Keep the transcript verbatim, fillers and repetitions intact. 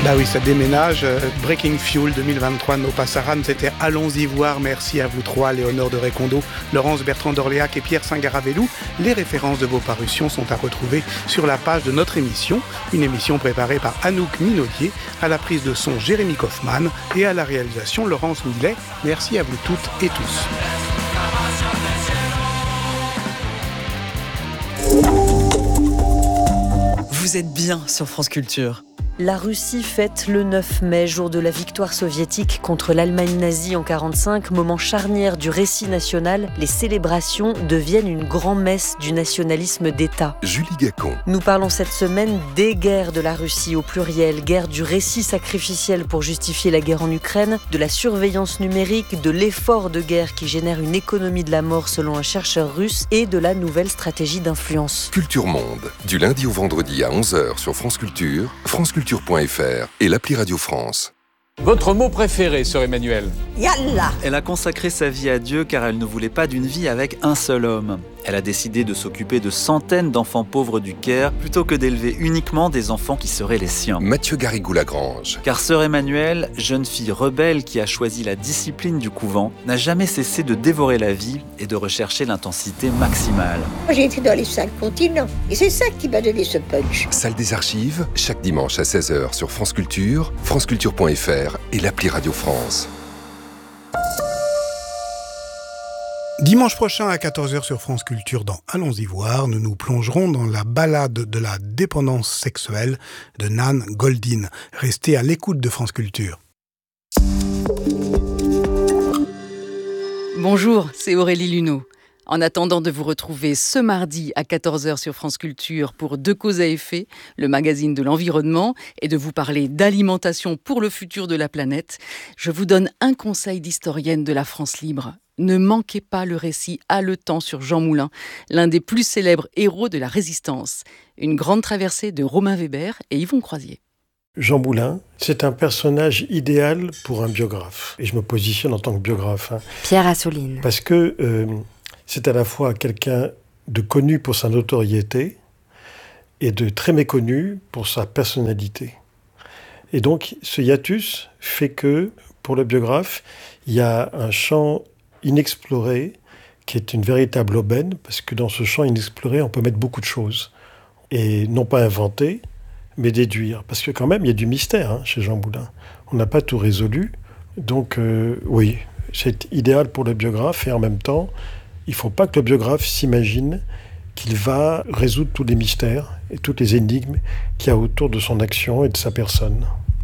Bah oui, ça déménage. Breaking Fuel deux mille vingt-trois, No Passaran, c'était Allons-y voir. Merci à vous trois, Léonore de Récondo, Laurence Bertrand d'Orléac et Pierre Saint-Garavelou. Les références de vos parutions sont à retrouver sur la page de notre émission. Une émission préparée par Anouk Minaudier, à la prise de son Jérémy Kaufmann et à la réalisation Laurence Millet. Merci à vous toutes et tous. Vous êtes bien sur France Culture. La Russie fête le neuf mai, jour de la victoire soviétique contre l'Allemagne nazie en quarante-cinq, moment charnière du récit national. Les célébrations deviennent une grand-messe du nationalisme d'État. Julie Gacon. Nous parlons cette semaine des guerres de la Russie au pluriel, guerre du récit sacrificiel pour justifier la guerre en Ukraine, de la surveillance numérique, de l'effort de guerre qui génère une économie de la mort selon un chercheur russe et de la nouvelle stratégie d'influence. Culture Monde, du lundi au vendredi à onze heures sur France Culture, France Culture. .fr et l'appli Radio France. Votre mot préféré, sœur Emmanuelle ? Yallah. Elle a consacré sa vie à Dieu car elle ne voulait pas d'une vie avec un seul homme. Elle a décidé de s'occuper de centaines d'enfants pauvres du Caire plutôt que d'élever uniquement des enfants qui seraient les siens. Mathieu Garrigou-Lagrange. Car sœur Emmanuelle, jeune fille rebelle qui a choisi la discipline du couvent, n'a jamais cessé de dévorer la vie et de rechercher l'intensité maximale. Moi, j'ai été dans les cinq continents et c'est ça qui m'a donné ce punch. Salle des archives, chaque dimanche à seize heures sur France Culture, franceculture.fr et l'appli Radio France. Dimanche prochain à quatorze heures sur France Culture dans Allons-y voir, nous nous plongerons dans la balade de la dépendance sexuelle de Nan Goldin. Restez à l'écoute de France Culture. Bonjour, c'est Aurélie Luneau. En attendant de vous retrouver ce mardi à quatorze heures sur France Culture pour De cause à effet, le magazine de l'environnement, et de vous parler d'alimentation pour le futur de la planète, je vous donne un conseil d'historienne de la France libre. Ne manquez pas le récit haletant sur Jean Moulin, l'un des plus célèbres héros de la Résistance. Une grande traversée de Romain Weber et Yvon Croisier. Jean Moulin, c'est un personnage idéal pour un biographe. Et je me positionne en tant que biographe. Hein, Pierre Assouline. Parce que euh, c'est à la fois quelqu'un de connu pour sa notoriété et de très méconnu pour sa personnalité. Et donc, ce hiatus fait que, pour le biographe, il y a un champ inexploré, qui est une véritable aubaine, parce que dans ce champ inexploré, on peut mettre beaucoup de choses. Et non pas inventer, mais déduire. Parce que quand même, il y a du mystère hein, chez Jean Moulin. On n'a pas tout résolu. Donc, euh, oui, c'est idéal pour le biographe. Et en même temps, il ne faut pas que le biographe s'imagine qu'il va résoudre tous les mystères et toutes les énigmes qu'il y a autour de son action et de sa personne.